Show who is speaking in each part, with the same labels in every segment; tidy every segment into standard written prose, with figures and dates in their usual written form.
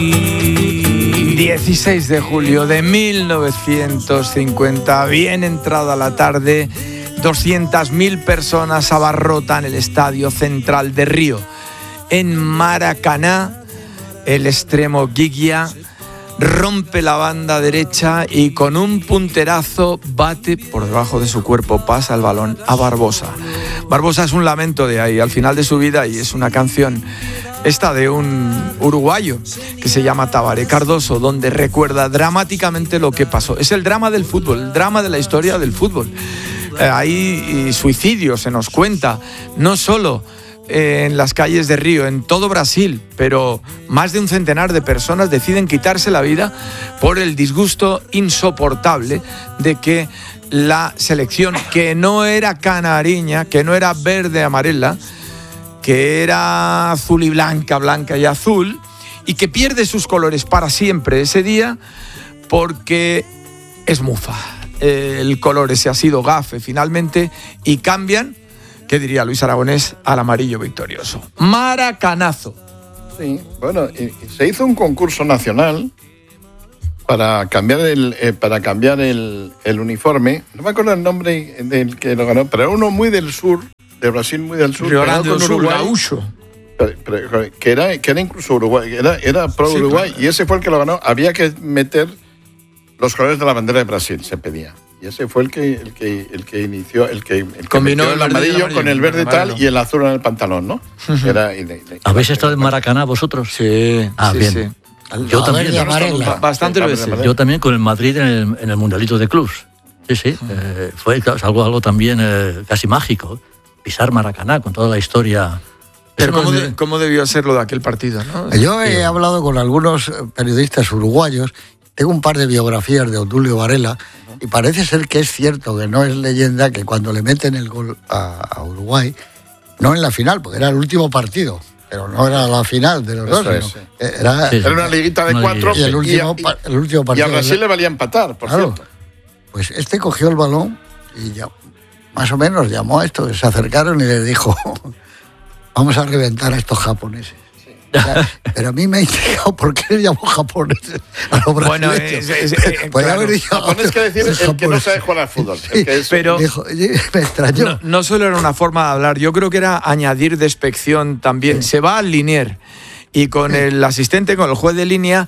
Speaker 1: 16 de julio de 1950, bien entrada la tarde, 200.000 personas abarrotan el Estadio Central de Río. En Maracaná, el extremo Giglia rompe la banda derecha y con un punterazo bate por debajo de su cuerpo, pasa el balón a Barbosa. Barbosa es un lamento de ahí, al final de su vida, y es una canción esta de un uruguayo que se llama Tabaré Cardoso, donde recuerda dramáticamente lo que pasó. Es el drama del fútbol, el drama de la historia del fútbol. Hay suicidios, se nos cuenta, no solo en las calles de Río, en todo Brasil, pero más de un centenar de personas deciden quitarse la vida por el disgusto insoportable de que la selección, que no era canariña, que no era verde amarela, que era azul y blanca, blanca y azul, y que pierde sus colores para siempre ese día porque es mufa. El color ese ha sido gafe finalmente y cambian, ¿qué diría Luis Aragonés?, al amarillo victorioso. Maracanazo.
Speaker 2: Sí, bueno, se hizo un concurso nacional para cambiar el uniforme. No me acuerdo el nombre del que lo ganó, pero era uno muy del sur, de Brasil, muy del sur.
Speaker 1: Río Grande do Sul, Gaúcho.
Speaker 2: Que era incluso Uruguay, era pro sí, Uruguay, claro. Y ese fue el que lo ganó. Había que meter los colores de la bandera de Brasil, se pedía. Y ese fue el que inició, el que
Speaker 1: combinó
Speaker 2: el amarillo con el verde tal y el azul en el pantalón, ¿no?
Speaker 3: ¿Habéis estado en Maracaná vosotros?
Speaker 1: Sí.
Speaker 3: Ah, sí, bien. Sí.
Speaker 1: Yo también. Bastante veces.
Speaker 3: Yo también con el Madrid en el Mundialito de Clubs. Sí. Fue algo también casi mágico. Pisar Maracaná con toda la historia.
Speaker 1: Pero ¿cómo debió ser lo de aquel partido, ¿no?
Speaker 4: Yo he hablado con algunos periodistas uruguayos. Tengo un par de biografías de Obdulio Varela y parece ser que es cierto, que no es leyenda, que cuando le meten el gol a Uruguay, no en la final, porque era el último partido, pero no era la final de los dos. Era
Speaker 2: una liguita de 4
Speaker 4: y el último partido.
Speaker 2: Y a Brasil le valía empatar, por cierto.
Speaker 4: Pues este cogió el balón y ya, más o menos llamó a estos, se acercaron y les dijo: vamos a reventar a estos japoneses. Pero a mí me ha intrigado por qué le llamó japoneses a los brasileños.
Speaker 2: Bueno, haber dicho japonés, que decir el que no sabe jugar al fútbol.
Speaker 1: Sí, pero dijo,
Speaker 4: me extrañó.
Speaker 1: No solo era una forma de hablar, yo creo que era añadir despección también. Sí. Se va al Linier y con el asistente, con el juez de línea,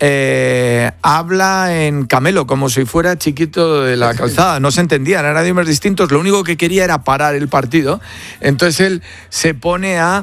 Speaker 1: habla en camelo, como si fuera chiquito de la calzada. No se entendían, eran idiomas distintos. Lo único que quería era parar el partido. Entonces él se pone a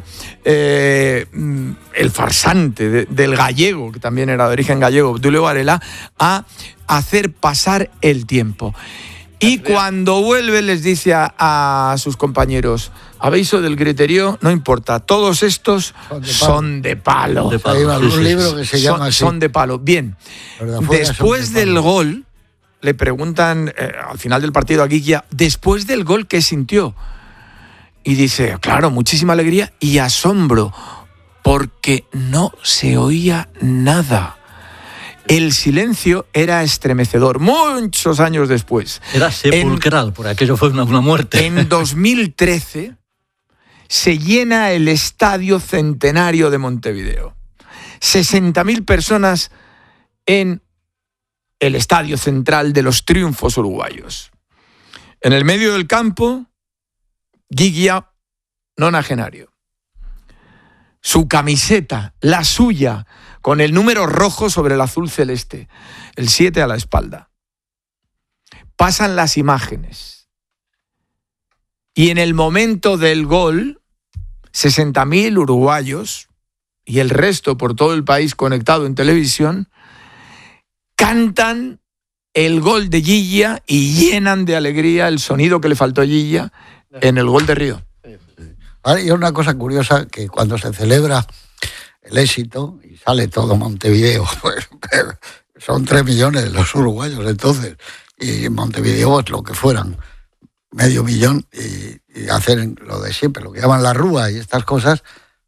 Speaker 1: el farsante del gallego, que también era de origen gallego, Obdulio Varela, a hacer pasar el tiempo. Y cuando vuelve les dice a sus compañeros: habéis oído del griterío, no importa, todos estos son de palo.
Speaker 4: Hay un libro que se llama así.
Speaker 1: Son de palo. Bien, después del gol, le preguntan al final del partido a Giglia, después del gol, ¿qué sintió? Y dice, claro, muchísima alegría y asombro, porque no se oía nada. El silencio era estremecedor, muchos años después.
Speaker 3: Era sepulcral, porque aquello fue una muerte.
Speaker 1: En 2013 se llena el Estadio Centenario de Montevideo. 60.000 personas en el Estadio Central de los Triunfos uruguayos. En el medio del campo, Giglia nonagenario. Su camiseta, la suya, con el número rojo sobre el azul celeste, el 7 a la espalda. Pasan las imágenes. Y en el momento del gol, 60.000 uruguayos y el resto por todo el país conectado en televisión, cantan el gol de Giglia y llenan de alegría el sonido que le faltó a Giglia en el gol de Río.
Speaker 4: Y una cosa curiosa, que cuando se celebra el éxito y sale todo Montevideo, pues son 3 millones los uruguayos entonces, y Montevideo es lo que fueran, 500.000, y hacen lo de siempre, lo que llaman la rúa y estas cosas.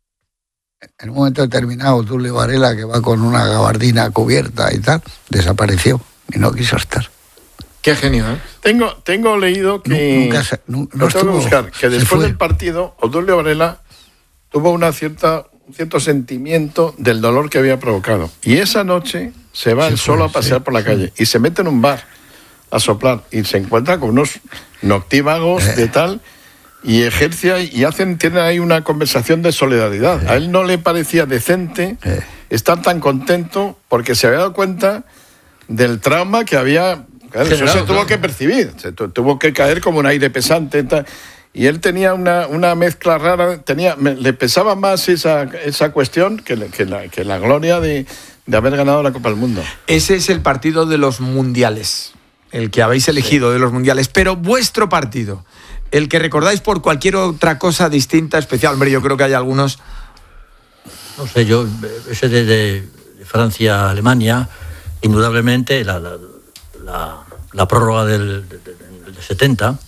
Speaker 4: En un momento determinado, Obdulio Varela, que va con una gabardina cubierta y tal, desapareció y no quiso estar.
Speaker 1: Qué genio, ¿eh?
Speaker 2: Tengo leído que...
Speaker 4: No estuvo,
Speaker 2: buscar, que después del partido, Obdulio Varela tuvo una cierta un cierto sentimiento del dolor que había provocado. Y esa noche se va él solo a pasear por la calle y se mete en un bar a soplar y se encuentra con unos noctívagos de tal y ejerce y tienen ahí una conversación de solidaridad. A él no le parecía decente estar tan contento porque se había dado cuenta del trauma que había. Claro, eso se tuvo que percibir, se tuvo que caer como un aire pesante. Y él tenía una mezcla rara, le pesaba más esa cuestión que la gloria de haber ganado la Copa del Mundo.
Speaker 1: Ese es el partido de los mundiales, el que habéis elegido de los mundiales. Pero vuestro partido, el que recordáis por cualquier otra cosa distinta, especial. Hombre, yo creo que hay algunos.
Speaker 3: No sé, yo, ese de Francia-Alemania, indudablemente la prórroga del 70,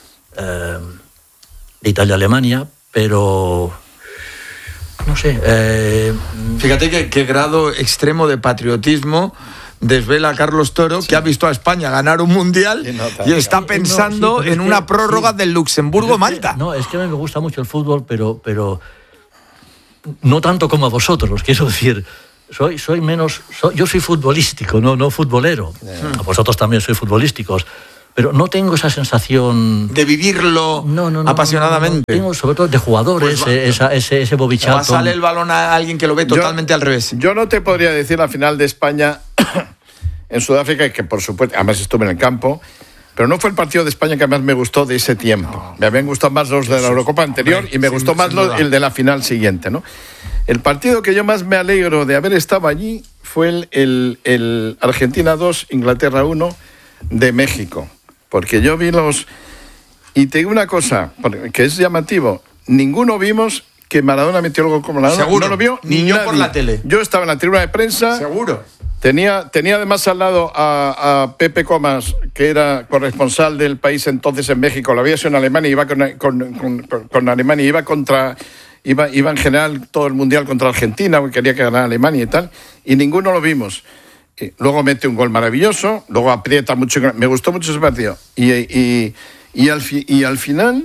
Speaker 3: de Italia-Alemania, pero no sé.
Speaker 1: Fíjate qué grado extremo de patriotismo desvela Carlos Toro, que ha visto a España ganar un mundial y está pensando en una prórroga del Luxemburgo-Malta.
Speaker 3: No, es que a mí me gusta mucho el fútbol, pero no tanto como a vosotros, quiero decir. Yo soy futbolístico, no futbolero. A vosotros también sois futbolísticos. Pero no tengo esa sensación
Speaker 1: de vivirlo apasionadamente.
Speaker 3: No. Tengo sobre todo de jugadores, pues ese Bobby Charlton.
Speaker 1: Sale el balón a alguien que lo ve totalmente al revés.
Speaker 2: Yo no te podría decir la final de España en Sudáfrica, que por supuesto, además estuve en el campo, pero no fue el partido de España que más me gustó de ese tiempo. No. Me habían gustado más los de la Eurocopa anterior y me gustó más el de la final siguiente, ¿no? El partido que yo más me alegro de haber estado allí fue el Argentina 2, Inglaterra 1 de México. Porque yo vi y te digo una cosa, que es llamativo, ninguno vimos que Maradona metió el gol como Maradona.
Speaker 1: Seguro,
Speaker 2: no lo vio
Speaker 1: ni yo por la tele.
Speaker 2: Yo estaba en la tribuna de prensa.
Speaker 1: Seguro.
Speaker 2: Tenía además al lado a Pepe Comas, que era corresponsal del país entonces en México, lo había sido en Alemania, iba con Alemania, iba en general todo el mundial contra Argentina, quería que ganara Alemania y tal, y ninguno lo vimos. Luego mete un gol maravilloso, luego aprieta mucho, me gustó mucho ese partido. Y al final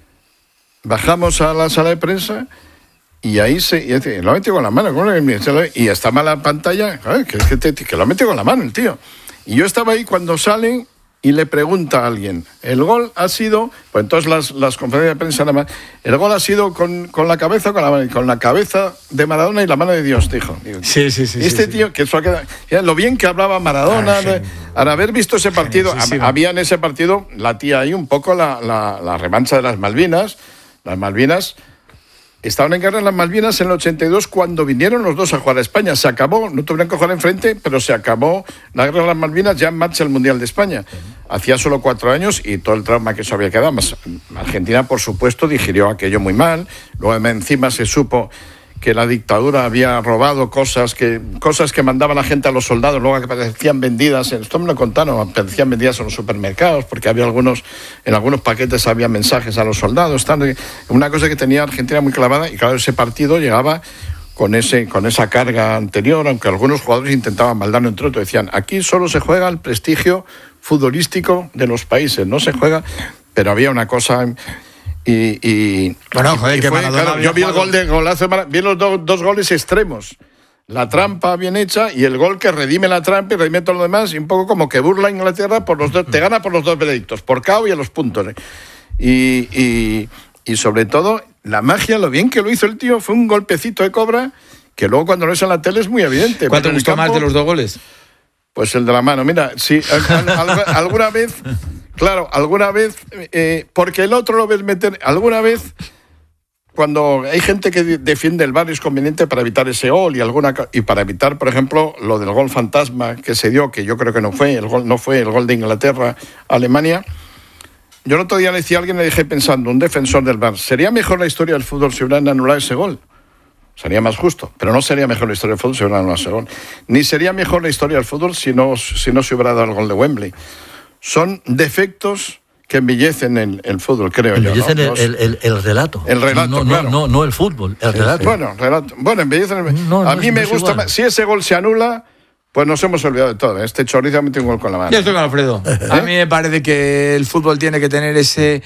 Speaker 2: bajamos a la sala de prensa y ahí lo ha metido con la mano, y está mala la pantalla, que lo ha metido con la mano el tío. Y yo estaba ahí cuando salen y le pregunta a alguien, el gol ha sido, pues entonces las conferencias de prensa nada más, el gol ha sido con la cabeza o con la mano, con la cabeza de Maradona y la mano de Dios, dijo.
Speaker 1: Sí.
Speaker 2: Tío, que eso ha quedado, lo bien que hablaba Maradona, al haber visto ese partido, había en ese partido, latía ahí un poco la revancha de las Malvinas. Las Malvinas estaban en guerra en las Malvinas en el 82 cuando vinieron los dos a jugar a España. Se acabó, no tuvieron que jugar enfrente, pero se acabó la guerra de las Malvinas, ya en marcha el Mundial de España. Hacía solo 4 años y todo el trauma que eso había quedado. Más Argentina, por supuesto, digirió aquello muy mal. Luego encima se supo que la dictadura había robado cosas que mandaba la gente a los soldados, luego que parecían vendidas, esto me lo contaron, parecían vendidas en los supermercados, porque había en algunos paquetes había mensajes a los soldados, una cosa que tenía Argentina muy clavada, y claro, ese partido llegaba con esa carga anterior, aunque algunos jugadores intentaban maldarlo entre otros, decían, aquí solo se juega el prestigio futbolístico de los países, no se juega, pero había una cosa.
Speaker 1: Bueno, joder, que Maradona,
Speaker 2: claro, yo vi el gol de golazo, vi los dos goles extremos, la trampa bien hecha y el gol que redime la trampa y redime todo lo demás, y un poco como que burla a Inglaterra por los dos, te gana por los dos veredictos, por KO y a los puntos. Y sobre todo la magia, lo bien que lo hizo el tío, fue un golpecito de cobra que luego cuando lo ves en la tele es muy evidente.
Speaker 1: ¿Cuál te gustó más de los dos goles?
Speaker 2: Pues el de la mano. Mira, sí, alguna vez. Claro, alguna vez, porque el otro lo ves meter, alguna vez, cuando hay gente que defiende el VAR es conveniente para evitar ese gol y para evitar, por ejemplo, lo del gol fantasma que se dio, que yo creo que no fue el gol de Inglaterra a Alemania. Yo el otro día le decía a alguien, le dejé pensando, un defensor del VAR, ¿sería mejor la historia del fútbol si hubieran anulado ese gol? Sería más justo, pero no sería mejor la historia del fútbol si hubieran anulado ese gol. Ni sería mejor la historia del fútbol si no se hubiera dado el gol de Wembley. Son defectos que embellecen el fútbol, creo yo.
Speaker 3: Embellecen el relato.
Speaker 2: El relato, claro.
Speaker 3: No el fútbol, el relato.
Speaker 2: Bueno, relato. Bueno, embellecen a mí me gusta más. Si ese gol se anula, pues nos hemos olvidado de todo. Este chorizo mete un gol con la mano.
Speaker 1: Yo estoy con Alfredo. A mí me parece que el fútbol tiene que tener ese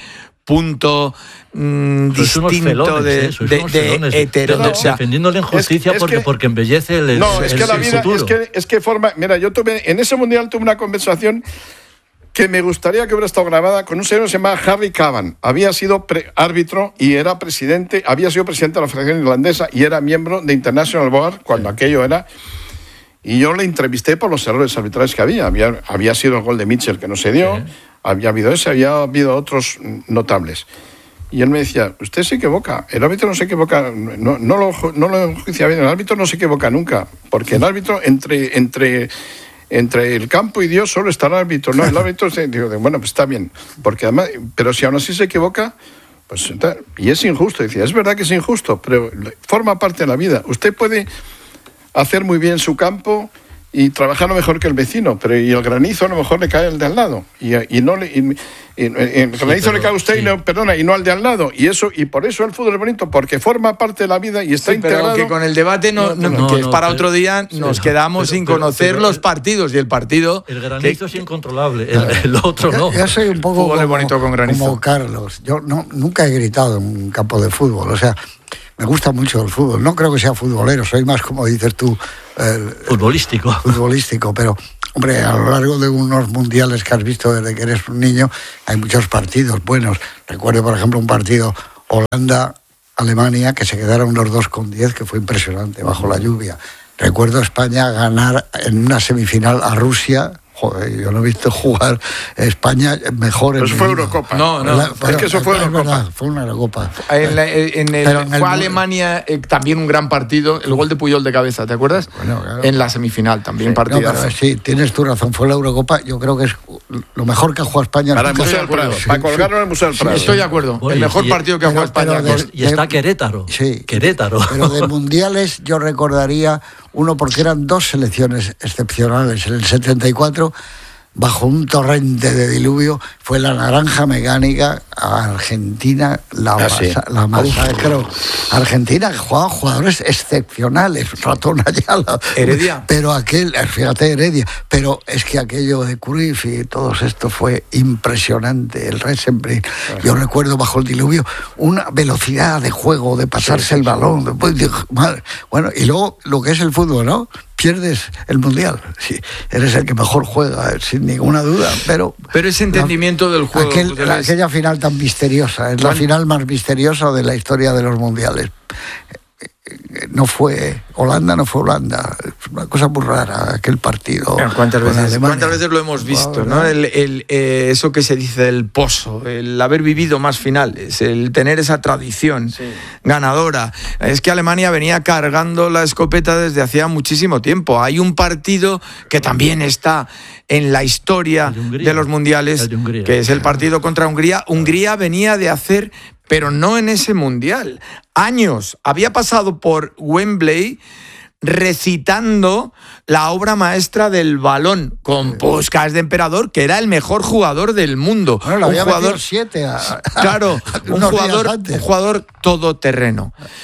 Speaker 1: punto distinto de heterodoxia.
Speaker 3: Defendiendo la injusticia porque embellece el
Speaker 2: es que la vida
Speaker 3: futuro.
Speaker 2: Es que forma... Mira, yo en ese mundial tuve una conversación que me gustaría que hubiera estado grabada con un señor que se llamaba Harry Cavan. Había sido árbitro y era presidente, había sido presidente de la Federación Irlandesa y era miembro de International Board cuando aquello era... Y yo le entrevisté por los errores arbitrales que había. Había sido el gol de Mitchell que no se dio, había habido otros notables. Y él me decía, usted se equivoca, el árbitro no se equivoca, no lo enjuicia bien, el árbitro no se equivoca nunca, porque el árbitro entre el campo y Dios solo está el árbitro, no, el árbitro digo, bueno, pues está bien, porque además, pero si aún así se equivoca, pues y es injusto, decía, es verdad que es injusto, pero forma parte de la vida. Usted puede hacer muy bien su campo y trabajarlo mejor que el vecino, pero y el granizo a lo mejor le cae al de al lado el granizo le cae a usted y no al de al lado, y por eso el fútbol es bonito, porque forma parte de la vida y está integrado.
Speaker 1: Pero que con el debate que es para otro día, nos quedamos sin conocer los partidos, y el partido...
Speaker 3: El granizo es incontrolable, el otro no.
Speaker 4: Yo soy un poco
Speaker 1: como
Speaker 4: Carlos. Yo nunca he gritado en un campo de fútbol, o sea, me gusta mucho el fútbol. No creo que sea futbolero, soy más, como dices tú, futbolístico, pero, hombre, a lo largo de unos mundiales que has visto desde que eres un niño, hay muchos partidos buenos. Recuerdo, por ejemplo, un partido Holanda-Alemania, que se quedaron los 2-10, que fue impresionante, bajo la lluvia. Recuerdo España ganar en una semifinal a Rusia. Joder, yo no he visto jugar España mejor.
Speaker 2: Eso fue Eurocopa.
Speaker 1: Es que eso fue Eurocopa.
Speaker 4: Verdad, fue una Eurocopa.
Speaker 1: Fue Alemania también un gran partido, el gol de Puyol de cabeza, ¿te acuerdas?
Speaker 4: Bueno, claro.
Speaker 1: En la semifinal también partidazo.
Speaker 4: Sí, tienes tu razón, fue la Eurocopa. Yo creo que es lo mejor que ha jugado España.
Speaker 2: Para el Museo del Prado, para colgarlo en el Museo del Prado.
Speaker 1: Estoy de acuerdo. El mejor partido que ha jugado España.
Speaker 3: Y está Querétaro.
Speaker 4: Sí.
Speaker 3: Querétaro.
Speaker 4: Pero de mundiales yo recordaría uno, porque eran dos selecciones excepcionales. En el 74, bajo un torrente de diluvio, fue la naranja mecánica a Argentina, la masacró. Argentina jugaba jugadores excepcionales, Ratón Ayala.
Speaker 1: Heredia.
Speaker 4: Pero fíjate, Heredia. Pero es que aquello de Cruyff y todo esto fue impresionante, el Resenbrink. Yo recuerdo bajo el diluvio una velocidad de juego, de pasarse el balón. Bueno, y luego lo que es el fútbol, ¿no? Pierdes el mundial, sí, eres el que mejor juega, sin ninguna duda, pero
Speaker 1: ese entendimiento del juego,
Speaker 4: aquella final tan misteriosa, es la final más misteriosa de la historia de los mundiales. No fue Holanda, es una cosa muy rara aquel partido.
Speaker 1: ¿Cuántas veces lo hemos visto, ¿no? Eso que se dice del pozo, el haber vivido más finales, el tener esa tradición ganadora. Es que Alemania venía cargando la escopeta desde hacía muchísimo tiempo. Hay un partido que también está en la historia de los mundiales, que es el partido contra Hungría. Hungría venía de hacer, pero no en ese mundial, años. Había pasado por Wembley recitando la obra maestra del balón con Puskás de emperador, que era el mejor jugador del mundo.
Speaker 4: Bueno, lo había metido 7
Speaker 1: claro, un jugador todoterreno.